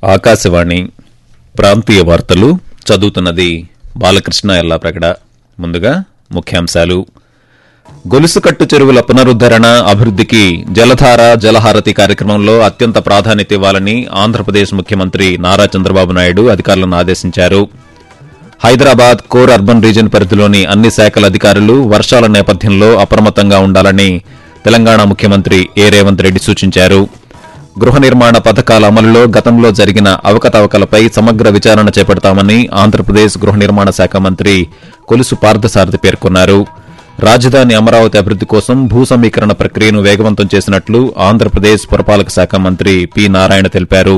ఆకాశవాణి ప్రాంతీయ వార్తలు చదువుతున్నది బాలకృష్ణ ఎల్లాప్రగడ. ముందుగా ముఖ్యాంశాలు. గొలుసుకట్టు చెరువుల పునరుద్దరణ అభివృద్దికి జలధార జలహారతి కార్యక్రమంలో అత్యంత ప్రాధాన్యత ఇవ్వాలని ఆంధ్రప్రదేశ్ ముఖ్యమంత్రి నారా చంద్రబాబు నాయుడు అధికారులను ఆదేశించారు. హైదరాబాద్ కోర్ అర్బన్ రీజియన్ పరిధిలోని అన్ని శాఖల అధికారులు వర్షాల నేపథ్యంలో అప్రమత్తంగా ఉండాలని తెలంగాణ ముఖ్యమంత్రి ఏ రేవంత్ రెడ్డి సూచించారు. గృహ నిర్మాణ పథకాల అమలులో గతంలో జరిగిన అవకతవకలపై సమగ్ర విచారణ చేపడతామని ఆంధ్రప్రదేశ్ గృహ నిర్మాణ శాఖ మంత్రి కొలుసు పార్థసారథి పేర్కొన్నారు. రాజధాని అమరావతి అభివృద్ది కోసం భూ సమీకరణ ప్రక్రియను వేగవంతం చేసినట్లు ఆంధ్రప్రదేశ్ పురపాలక శాఖ మంత్రి పి నారాయణ తెలిపారు.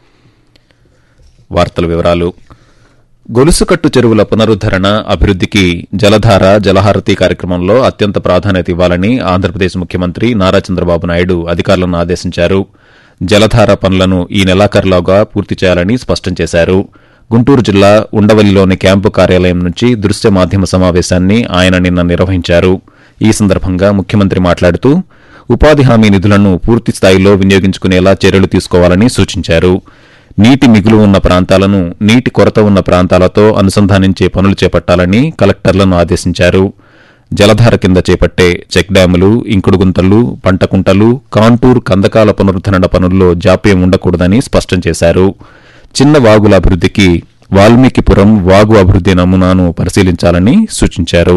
గొలుసుకట్టు చెరువుల పునరుద్దరణ అభివృద్దికి జలధార జలహారతి కార్యక్రమంలో అత్యంత ప్రాధాన్యత ఇవ్వాలని ఆంధ్రప్రదేశ్ ముఖ్యమంత్రి నారా చంద్రబాబు నాయుడు అధికారులను ఆదేశించారు. జలధార పనులను ఈ నెలాఖరులోగా పూర్తి చేయాలని స్పష్టం చేశారు. గుంటూరు జిల్లా ఉండవల్లిలోని క్యాంపు కార్యాలయం నుంచి దృశ్య మాధ్యమ సమావేశాన్ని ఆయన నిన్న నిర్వహించారు. ఈ సందర్భంగా ముఖ్యమంత్రి మాట్లాడుతూ ఉపాధి హామీ నిధులను పూర్తి స్థాయిలో వినియోగించుకునేలా చర్యలు తీసుకోవాలని సూచించారు. నీటి మిగులు ఉన్న ప్రాంతాలను నీటి కొరత ఉన్న ప్రాంతాలతో అనుసంధానించే పనులు చేపట్టాలని కలెక్టర్లను ఆదేశించారు. జలధార కింద చేపట్టే చెక్ డ్యాములు, ఇంకుడు గుంతలు, పంట కుంటలు, కాంటూర్ కందకాల పునరుద్దరణ పనుల్లో జాప్యం ఉండకూడదని స్పష్టం చేశారు. చిన్న వాగుల అభివృద్దికి వాల్మీకిపురం వాగు అభివృద్ది నమూనాను పరిశీలించాలని సూచించారు.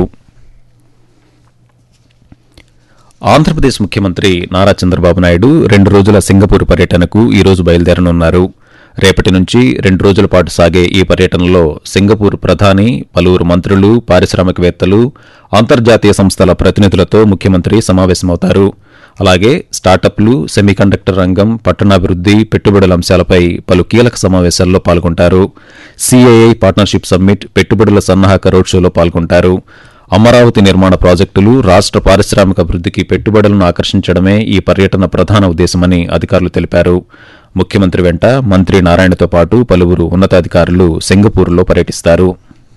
ఆంధ్రప్రదేశ్ ముఖ్యమంత్రి నారా చంద్రబాబు నాయుడు 2 రోజుల సింగపూర్ పర్యటనకు ఈ రోజు బయలుదేరనున్నారు. రేపటి నుంచి 2 రోజుల పాటు సాగే ఈ పర్యటనలో సింగపూర్ ప్రధాని, పలువురు మంత్రులు, పారిశ్రామికవేత్తలు, అంతర్జాతీయ సంస్థల ప్రతినిధులతో ముఖ్యమంత్రి సమావేశమవుతారు. అలాగే స్టార్టప్లు, సెమీకండక్టర్ రంగం, పట్టణాభివృద్ది, పెట్టుబడుల అంశాలపై పలు కీలక సమావేశాల్లో పాల్గొంటారు. సిఐఐ పార్ట్నర్షిప్ సమ్మిట్, పెట్టుబడుల సన్నాహక రోడ్ షోలో పాల్గొంటారు. అమరావతి నిర్మాణ ప్రాజెక్టులు రాష్ట పారిశ్రామిక అభివృద్దికి పెట్టుబడులను ఆకర్షించడమే ఈ పర్యటన ప్రధాన ఉద్దేశమని అధికారులు తెలిపారు. ముఖ్యమంత్రి వెంట మంత్రి నారాయణతో పాటు పలువురు ఉన్నతాధికారులు సింగపూర్లో పర్యటిస్తారు.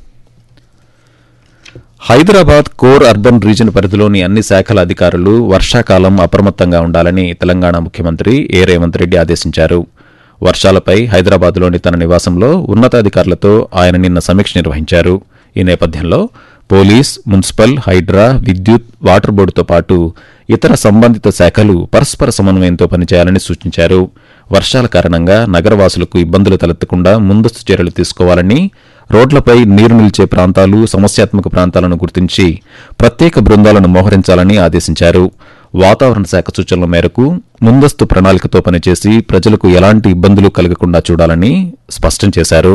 హైదరాబాద్ కోర్ అర్బన్ రీజియన్ పరిధిలోని అన్ని శాఖల అధికారులు వర్షాకాలం అప్రమత్తంగా ఉండాలని తెలంగాణ ముఖ్యమంత్రి ఏ రేవంత్ రెడ్డి ఆదేశించారు. వర్షాలపై హైదరాబాద్లోని తన నివాసంలో ఉన్నతాధికారులతో ఆయన నిన్న సమీక్ష నిర్వహించారు. ఈ నేపథ్యంలో పోలీస్, మున్సిపల్, హైడ్రా, విద్యుత్, వాటర్ బోర్డుతో పాటు ఇతర సంబంధిత శాఖలు పరస్పర సమన్వయంతో పనిచేయాలని సూచించారు. వర్షాల కారణంగా నగరవాసులకు ఇబ్బందులు తలెత్తకుండా ముందస్తు చర్యలు తీసుకోవాలని, రోడ్లపై నీరు నిలిచే ప్రాంతాలు, సమస్యాత్మక ప్రాంతాలను గుర్తించి ప్రత్యేక బృందాలను మోహరించాలని ఆదేశించారు. వాతావరణ శాఖ సూచనల మేరకు ముందస్తు ప్రణాళికతో పనిచేసి ప్రజలకు ఎలాంటి ఇబ్బందులు కలగకుండా చూడాలని స్పష్టం చేశారు.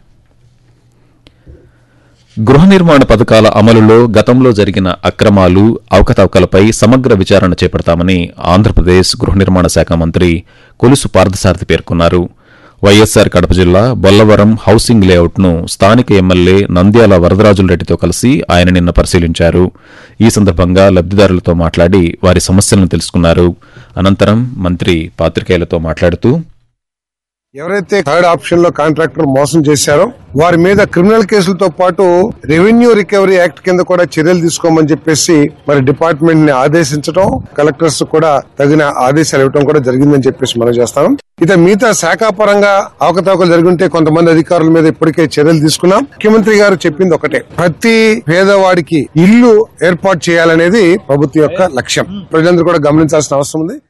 గృహ నిర్మాణ పథకాల అమలులో గతంలో జరిగిన అక్రమాలు, అవకతవకలపై సమగ్ర విచారణ చేపడతామని ఆంధ్రప్రదేశ్ గృహ నిర్మాణ శాఖ మంత్రి కొలుసు పార్థసారథి పేర్కొన్నారు. వైఎస్సార్ కడప జిల్లా బొల్లవరం హౌసింగ్ లేఅవుట్ను స్థానిక ఎమ్మెల్యే నంద్యాల వరదరాజులరెడ్డితో కలిసి ఆయన నిన్న పరిశీలించారు. ఈ సందర్భంగా లబ్దిదారులతో మాట్లాడి వారి సమస్యలను తెలుసుకున్నారు. అనంతరం మంత్రి పాత్రికేయులతో మాట్లాడుతూ ఎవరైతే థర్డ్ ఆప్షన్ లో కాంట్రాక్టర్ మోసం చేశారో వారి మీద క్రిమినల్ కేసులతో పాటు రెవెన్యూ రికవరీ యాక్ట్ కింద కూడా చర్యలు తీసుకోమని చెప్పేసి మరి డిపార్ట్మెంట్ ని ఆదేశించడం, కలెక్టర్స్ కూడా తగిన ఆదేశాలు ఇవ్వడం కూడా జరిగిందని చెప్పేసి మనం చేస్తాం. ఇక మిగతా శాఖాపరంగా అవకతవకలు జరుగుంటే కొంతమంది అధికారుల మీద ఇప్పటికే చర్యలు తీసుకున్నాం. ముఖ్యమంత్రి గారు చెప్పింది ఒకటే, ప్రతి పేదవాడికి ఇల్లు ఏర్పాటు చేయాలనేది ప్రభుత్వం యొక్క లక్ష్యం. ప్రజలందరూ కూడా గమనించాల్సిన అవసరం ఉంది.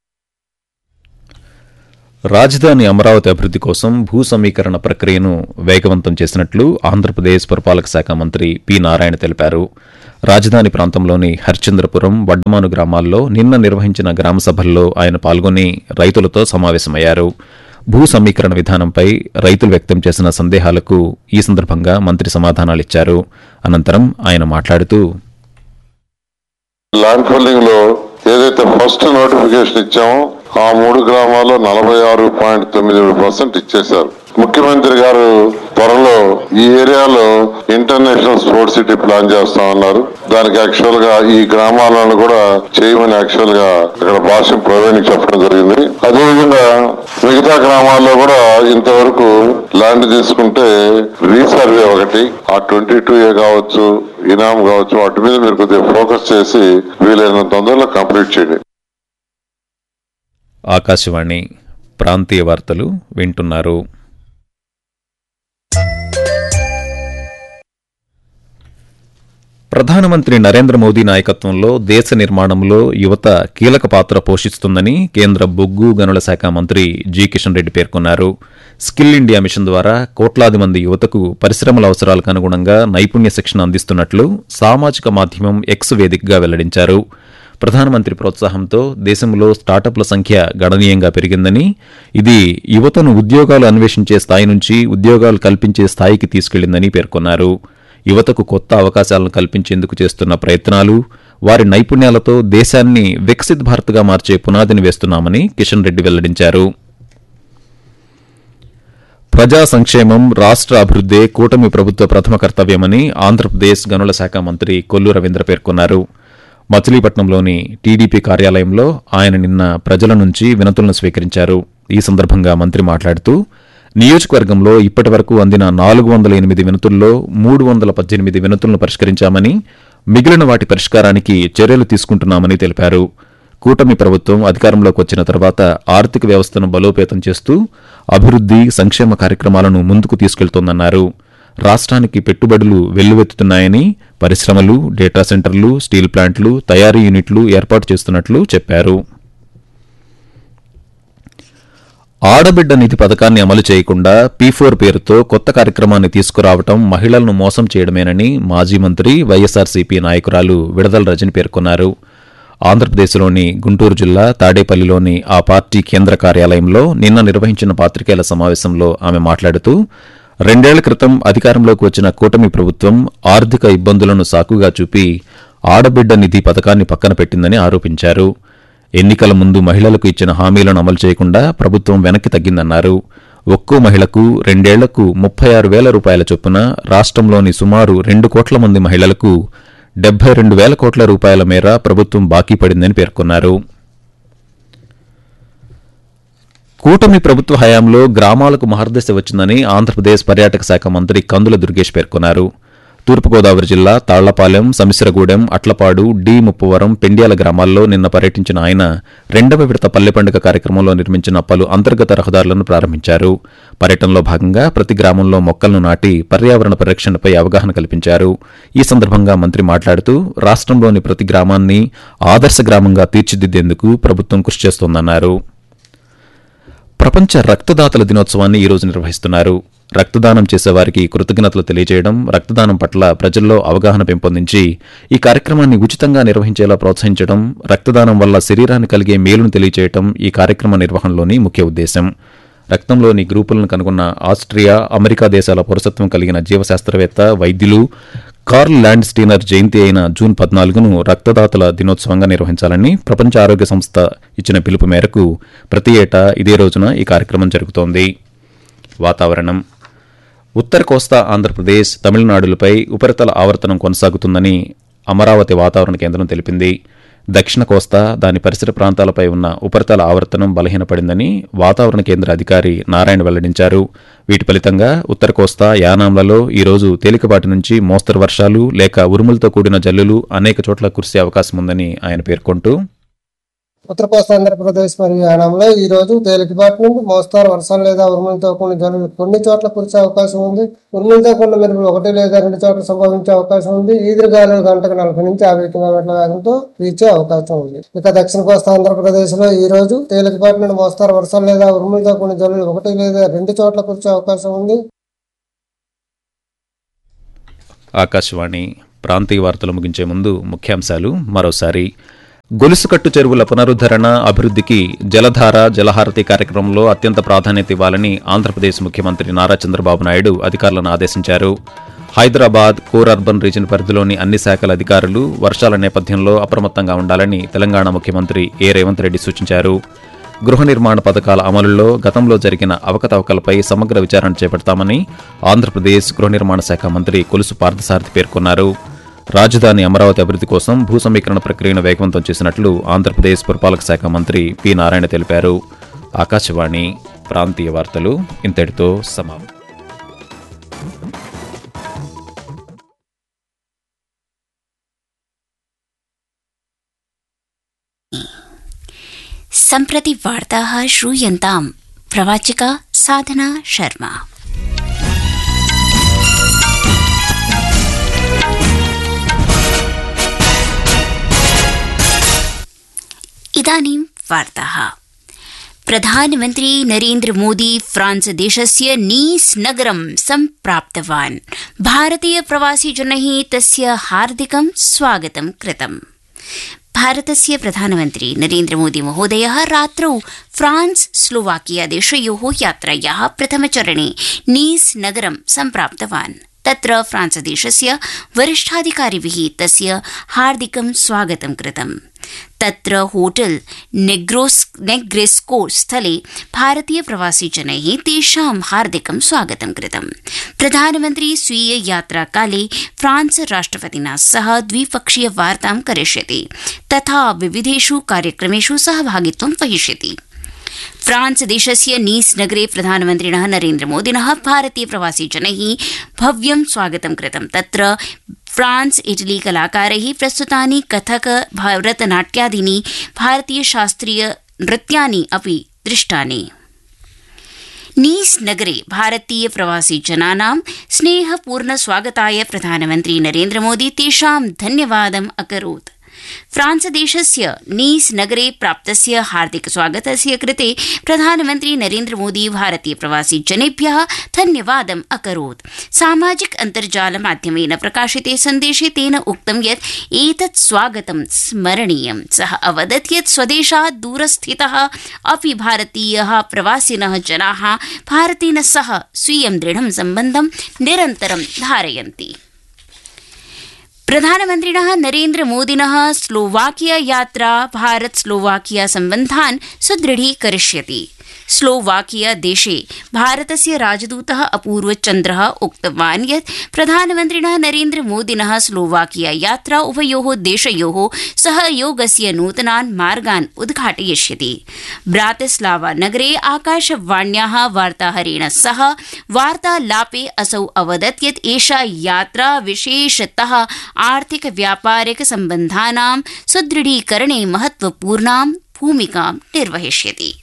రాజధాని అమరావతి అభివృద్ది కోసం భూ సమీకరణ ప్రక్రియను వేగవంతం చేసినట్లు ఆంధ్రప్రదేశ్ పురపాలక శాఖ మంత్రి పి నారాయణ తెలిపారు. రాజధాని ప్రాంతంలోని హరిచంద్రపురం, వడ్డమాను గ్రామాల్లో నిన్న నిర్వహించిన గ్రామ సభల్లో ఆయన పాల్గొని రైతులతో సమావేశమయ్యారు. భూ సమీకరణ విధానంపై రైతులు వ్యక్తం చేసిన సందేహాలకు ఈ సందర్భంగా మంత్రి సమాధానాలిచ్చారు. అనంతరం ఆయన మాట్లాడుతూ ల్యాండ్ పూలింగ్ లో ఏదైతే ఫస్ట్ నోటిఫికేషన్ ఇచ్చామో ఆ 3 గ్రామాల్లో 46.97% ఇచ్చేశారు. ముఖ్యమంత్రి గారు త్వరలో ఈ ఏరియాలో ఇంటర్నేషనల్ స్పోర్ట్స్ సిటీ ప్లాన్ చేస్తా ఉన్నారు. దానికి యాక్చువల్ గా ఈ గ్రామాలను కూడా చేయమని యాక్చువల్ గా ఇక్కడ భాష ప్రవీణ్ చెప్పడం జరిగింది. అదేవిధంగా మిగతా గ్రామాల్లో కూడా ఇంతవరకు ల్యాండ్ తీసుకుంటే రీసర్వే ఒకటి, ఆ 22A కావచ్చు, ఇనాం కావచ్చు, వాటి మీద మీరు కొద్దిగా ఫోకస్ చేసి వీలైనంత తొందరలో కంప్లీట్ చేయండి. ఆకాశవాణి ప్రాంతీయ వార్తలు వింటున్నారు. ప్రధానమంత్రి నరేంద్ర మోదీ నాయకత్వంలో దేశ నిర్మాణంలో యువత కీలక పాత్ర పోషిస్తుందని కేంద్ర బొగ్గు గనుల శాఖ మంత్రి జి కిషన్ రెడ్డి పేర్కొన్నారు. స్కిల్ ఇండియా మిషన్ ద్వారా కోట్లాది మంది యువతకు పరిశ్రమల అవసరాలకు అనుగుణంగా నైపుణ్య శిక్షణ అందిస్తున్నట్లు సామాజిక మాధ్యమం ఎక్స్ వేదికగా వెల్లడించారు. ప్రధానమంత్రి ప్రోత్సాహంతో దేశంలో స్టార్టప్ల సంఖ్య గణనీయంగా పెరిగిందని, ఇది యువతను ఉద్యోగాలు అన్వేషించే స్థాయి నుంచి ఉద్యోగాలు కల్పించే స్థాయికి తీసుకెళ్లిందని పేర్కొన్నారు. యువతకు కొత్త అవకాశాలను కల్పించేందుకు చేస్తున్న ప్రయత్నాలు, వారి నైపుణ్యాలతో దేశాన్ని వికసిత్ భారత్గా మార్చే పునాదిని వేస్తున్నామని కిషన్ రెడ్డి వెల్లడించారు. ప్రజా సంక్షేమం, రాష్ట్ర అభివృద్దే కూటమి ప్రభుత్వ ప్రథమ కర్తవ్యమని ఆంధ్రప్రదేశ్ గనుల శాఖ మంత్రి కొల్లు రవీంద్ర పేర్కొన్నారు. మచిలీపట్నంలోని టీడీపీ కార్యాలయంలో ఆయన నిన్న ప్రజల నుంచి వినతులను స్వీకరించారు. ఈ సందర్భంగా మంత్రి మాట్లాడుతూ, నియోజకవర్గంలో ఇప్పటి వరకు అందిన 408 వినతుల్లో 318 వినతులను పరిష్కరించామని, మిగిలిన వాటి పరిష్కారానికి చర్యలు తీసుకుంటున్నామని తెలిపారు. కూటమి ప్రభుత్వం అధికారంలోకి వచ్చిన తర్వాత ఆర్థిక వ్యవస్థను బలోపేతం చేస్తూ అభివృద్ది, సంక్షేమ కార్యక్రమాలను ముందుకు తీసుకెళ్తోందన్నారు. రాష్ట్రానికి పెట్టుబడులు వెల్లువెత్తుతున్నాయని, పరిశ్రమలు, డేటా సెంటర్లు, స్టీల్ ప్లాంట్లు, తయారీ యూనిట్లు ఏర్పాటు చేస్తున్నట్లు చెప్పారు. ఆడబిడ్డ నిధి పథకాన్ని అమలు చేయకుండా P4 పేరుతో కొత్త కార్యక్రమాన్ని తీసుకురావడం మహిళలను మోసం చేయడమేనని మాజీ మంత్రి వైఎస్సార్సీపీ నాయకురాలు విడదల రజని పేర్కొన్నారు. ఆంధ్రప్రదేశ్లోని గుంటూరు జిల్లా తాడేపల్లిలోని ఆ పార్టీ కేంద్ర కార్యాలయంలో నిన్న నిర్వహించిన పాత్రికేయుల సమావేశంలో ఆమె మాట్లాడుతూ, 2 ఏళ్ల క్రితం అధికారంలోకి వచ్చిన కూటమి ప్రభుత్వం ఆర్థిక ఇబ్బందులను సాకుగా చూపి ఆడబిడ్డ నిధి పథకాన్ని పక్కన పెట్టిందని ఆరోపించారు. ఎన్నికల ముందు మహిళలకు ఇచ్చిన హామీలను అమలు చేయకుండా ప్రభుత్వం వెనక్కి తగ్గిందన్నారు. ఒక్కో మహిళకు 2 ఏళ్లకు 36,000 రూపాయల చొప్పున రాష్ట్రంలోని సుమారు 2 కోట్ల మంది మహిళలకు 72,000 కోట్ల రూపాయల మేర ప్రభుత్వం బాకీ పడిందని పేర్కొన్నారు. కూటమి ప్రభుత్వ హయాంలో గ్రామాలకు మహర్దశ వచ్చిందని ఆంధ్రప్రదేశ్ పర్యాటక శాఖ మంత్రి కందుల దుర్గేష్ పేర్కొన్నారు. తూర్పుగోదావరి జిల్లా తాళ్లపాలెం, సమిశ్రగూడెం, అట్లపాడు, డి ముప్పవరం, పెండ్యాల గ్రామాల్లో నిన్న పర్యటించిన ఆయన 2వ విడత పల్లె పండుగ కార్యక్రమంలో నిర్మించిన పలు అంతర్గత రహదారులను ప్రారంభించారు. పర్యటనలో భాగంగా ప్రతి గ్రామంలో మొక్కలను నాటి పర్యావరణ పరిరక్షణపై అవగాహన కల్పించారు. ఈ సందర్భంగా మంత్రి మాట్లాడుతూ, రాష్ట్రంలోని ప్రతి గ్రామాన్ని ఆదర్శ గ్రామంగా తీర్చిదిద్దేందుకు ప్రభుత్వం కృషి చేస్తోందన్నారు. ప్రపంచ రక్తదాతల దినోత్సవాన్ని ఈరోజు నిర్వహిస్తున్నారు. రక్తదానం చేసేవారికి కృతజ్ఞతలు తెలియజేయడం, రక్తదానం పట్ల ప్రజల్లో అవగాహన పెంపొందించి ఈ కార్యక్రమాన్ని ఉచితంగా నిర్వహించేలా ప్రోత్సహించడం, రక్తదానం వల్ల శరీరానికి కలిగే మేలును తెలియజేయడం ఈ కార్యక్రమ నిర్వహణలోని ముఖ్య ఉద్దేశం. రక్తంలోని గ్రూపులను కనుగొన్న ఆస్ట్రియా, అమెరికా దేశాల పౌరసత్వం కలిగిన జీవశాస్త్రవేత్త, వైద్యులు కార్ల్ ల్యాండ్ స్టీనర్ జయంతి అయిన జూన్ 14ను రక్తదాతల దినోత్సవంగా నిర్వహించాలని ప్రపంచ ఆరోగ్య సంస్థ ఇచ్చిన పిలుపు మేరకు ప్రతి ఏటా ఇదే రోజున ఈ కార్యక్రమం జరుగుతోంది. వాతావరణం. ఉత్తర కోస్తా ఆంధ్రప్రదేశ్, తమిళనాడులపై ఉపరితల ఆవర్తనం కొనసాగుతుందని అమరావతి వాతావరణ కేంద్రం తెలిపింది. దక్షిణ కోస్తా, దాని పరిసర ప్రాంతాలపై ఉన్న ఉపరితల ఆవర్తనం బలహీనపడిందని వాతావరణ కేంద్ర అధికారి నారాయణ వెల్లడించారు. వీటి ఫలితంగా ఉత్తర కోస్తా, యానాంలలో ఈరోజు తేలికపాటి నుంచి మోస్తరు వర్షాలు లేక ఉరుములతో కూడిన జల్లులు అనేక చోట్ల కురిసే అవకాశం ఉందని ఆయన పేర్కొంటూ, ఉత్తర కోస్తా ఆంధ్రప్రదేశ్ మరియు యానాంలో ఈ రోజు తేలికపాటి నుండి మోస్తారు వర్షాలు లేదా ఉరుములతో కూడిన జల్లులు కొన్ని చోట్ల కురిసే అవకాశం ఉంది. ఉరుములతో కూడిన మెరుపులు 1 లేదా 2 చోట్ల సంభవించే అవకాశం ఉంది. ఈదురుగాలులు గంటకు 40 నుంచి 50 కిలోమీటర్ల వేగంతో వీచే అవకాశం ఉంది. ఇక దక్షిణ కోస్తా ఆంధ్రప్రదేశ్ లో ఈ రోజు తేలికపాటి నుండి మోస్తారు వర్షాలు లేదా ఉరుములతో కూడిన జల్లులు 1 లేదా 2 చోట్ల కురిసే అవకాశం ఉంది. ఆకాశవాణి ప్రాంతీయ వార్తలు ముగించే ముందు ముఖ్యాంశాలు మరోసారి. గొలుసుకట్టు చెరువుల పునరుద్దరణ, అభివృద్దికి జలధార, జలహారతి కార్యక్రమంలో అత్యంత ప్రాధాన్యత ఇవ్వాలని ఆంధ్రప్రదేశ్ ముఖ్యమంత్రి నారా చంద్రబాబు నాయుడు అధికారులను ఆదేశించారు. హైదరాబాద్ కోర్ అర్బన్ రీజన్ పరిధిలోని అన్ని శాఖల అధికారులు వర్షాల నేపథ్యంలో అప్రమత్తంగా ఉండాలని తెలంగాణ ముఖ్యమంత్రి ఏ రేవంత్ రెడ్డి సూచించారు. గృహ నిర్మాణ పథకాల అమలులో గతంలో జరిగిన అవకతవకలపై సమగ్ర విచారణ చేపడతామని ఆంధ్రప్రదేశ్ గృహ నిర్మాణ శాఖ మంత్రి కొలుసు పార్థసారథి పేర్కొన్నారు. రాజధాని అమరావతి అభివృద్ది కోసం భూ సమీకరణ ప్రక్రియను వేగవంతం చేసినట్లు ఆంధ్రప్రదేశ్ పురపాలక శాఖ మంత్రి పి నారాయణ తెలిపారు. ఆకాశవాణి ప్రాంతీయ వార్తలు ఇంతటితో సమాప్తం. सम्प्रति वार्ताः श्रूयन्ताम्. प्रवाचिका साधना शर्मा। इदानीं वार्ताः। प्रधानमन्त्री नरेन्द्र मोदी फ्रांस देशस्य नीस नगरं सम्प्राप्तवान्। भारतीय प्रवासिजनैः तस्य हार्दिकं स्वागतं कृतम्। भारतस्य प्रधानमन्त्री नरेन्द्र मोदी महोदयः रात्रौ फ्रांस स्लोवाकिया देशयोः यात्रायाः प्रथमचरणे नीस नगरं सम्प्राप्तवान्। तत्र फ्रांस देशस्य वरिष्ठाधिकारिभिः तस्य हार्दिकं स्वागतं कृतम्। तत्र होटेल नेग्रेस्को स्थले भारतीय प्रवासिजनैः तेषां हार्दिकं स्वागतं कृतम्। प्रधानमन्त्री स्वीय यात्राकाले फ्रांस राष्ट्रपतिना सह द्विपक्षीय वार्तां करिष्यति तथा विविधेषु कार्यक्रमेषु सहभागित्वं वहिष्यति। फ्रांस देशस्य नीस नगरे प्रधानमन्त्रिणः नरेन्द्र मोदिनः भारतीय प्रवासिजनैः भव्यं स्वागतं कृतम्। तत्र फ्रांस इटली कलाकारैः प्रस्तुतानि कथक भरतनाट्यादीनि भारतीय शास्त्रीय नृत्यानि अपि दृष्टानि। नीस नगरे भारतीय प्रवासिजनानां स्नेहपूर्ण स्वागताय प्रधानमन्त्री नरेन्द्र मोदी तेषां धन्यवादम् अकरोत्। फ्रांस देशस्य नीस नगरे प्राप्तस्य हार्दिक स्वागतस्य कृते प्रधानमन्त्री नरेन्द्र मोदी भारतीय प्रवासिजनेभ्यः धन्यवादम् अकरोत्। सामाजिक अन्तर्जाल माध्यमेन प्रकाशिते सन्देशे तेन उक्तं यत् एतत् स्वागतं स्मरणीयम्। सः अवदत् यत् स्वदेशात् दूरस्थितः अपि भारतीयः प्रवासिनः जनाः भारतेन सह स्वीयं दृढं सम्बन्धं निरन्तरं धारयन्ति। प्रधानमन्त्रिणः नरेन्द्र मोदिनः स्लोवाकिया यात्रा भारत स्लोवाकिया सम्बन्धान् सुदृढीकरिष्यति। स्लोवाकिया देशे भारतस्य राजदूतः अपूर्व चन्द्रः उक्तवान् यत् प्रधानमन्त्रिणः नरेन्द्र मोदिनः स्लोवाकिया यात्रा उभयोः देशयोः सहयोगस्य नूतनान् मार्गान् उद्घाटयिष्यति। ब्रातिस्लावा नगरे आकाशवाण्याः वार्ताहरेण सह वार्तालापे असौ अवदत् यत् एषा यात्रा विशेषतः आर्थिक व्यापारिक सम्बन्धानां सुदृढीकरणे महत्वपूर्णां भूमिकां निर्वहिष्यति।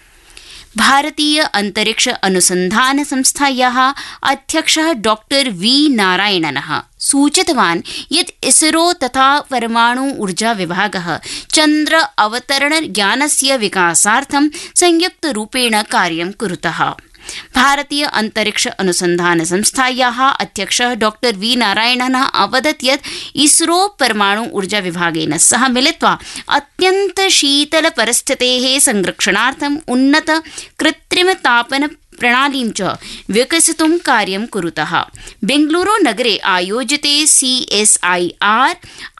भारतीय अंतरिक्ष अनुसंधान संस्थायाः अध्यक्षः डॉक्टर वी नारायणनः सूचितवान् यत् इसरो तथा परमाणु ऊर्जा विभागः चन्द्र अवतरण यानस्य विकासार्थं संयुक्तरूपेण कार्यं कुरुतः। भारतीय अंतरिक्ष अनुसंधान संस्थायाः अध्यक्षः डॉक्टर वी नारायणनः अवदत् यत् इसरो परमाणु ऊर्जा विभागेन सह मिलित्वा अत्यन्त शीतल परिस्थितेः संरक्षणार्थम् उन्नत कृत्रिम तापन प्रणालीं च विकसितुं कार्यं कुरुतः। बेंगलुरु नगरे आयोजिते CSIR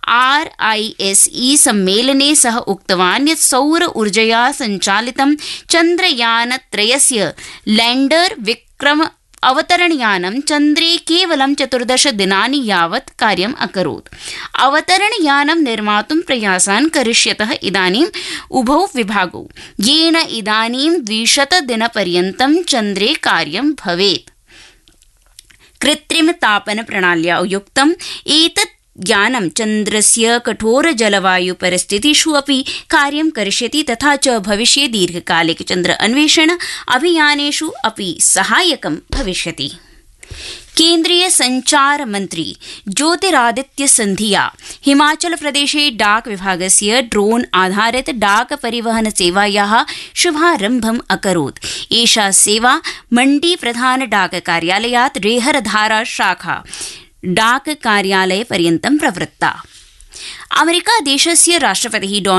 RISE सम्मेलने सः उक्तवान् यत् सौर ऊर्जया सञ्चालितं चन्द्रयानत्रयस्य लैण्डर विक्रम अवतरणयानं चन्द्रे केवलं 14 दिनानि यावत् कार्यम् अकरोत्। अवतरणयानं निर्मातुं प्रयासान् करिष्यतः इदानीम् उभौ विभागौ, येन इदानीं 200 दिनपर्यन्तं चन्द्रे कार्यं भवेत्। कृत्रिम तापन प्रणाल्या युक्तम् एतत् यानं चन्द्रस्य कठोर जलवायु परिस्थितिषु अपि कार्यं करिष्यति तथा च भविष्ये दीर्घकालिक चन्द्र अन्वेषण अभियानेषु अपि सहायकं भविष्यति। केन्द्रीय संचार मंत्री ज्योतिरादित्य सिंधिया हिमाचल प्रदेशे डाक विभागस्य ड्रोन आधारित डाक परिवहन सेवायाः शुभारम्भम् अकरोत्। एषा सेवा मण्डी प्रधान डाक कार्यालयात् रेहरधारा शाखा डाक कार्यालय पर्यन्तं प्रवृत्ता। अमेरिका देशस्य राष्ट्रपतिः